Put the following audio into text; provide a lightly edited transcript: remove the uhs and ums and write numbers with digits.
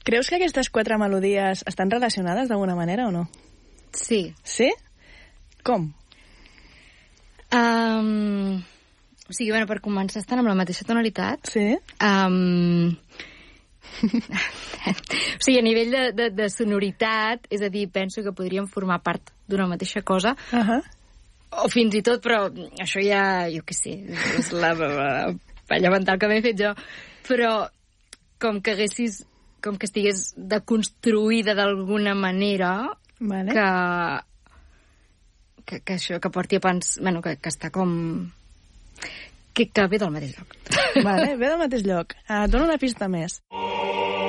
Creus que aquestes 4 melodies estan relacionades d'alguna manera o no? Sí. Sí? Com? O sigui, bueno, per començar estan amb la mateixa tonalitat. Sí? O sigui, a nivell de sonoritat, és a dir, penso que podríem formar part d'una mateixa cosa, o fins i tot, però això ja, jo què sé, és la palla mental que m'he fet jo, però com que estigués deconstruïda d'alguna manera, vale. que això, que porti a pensar... Bueno, que està com... Que ve del mateix lloc. Vale, ve del mateix lloc. Dona una pista més.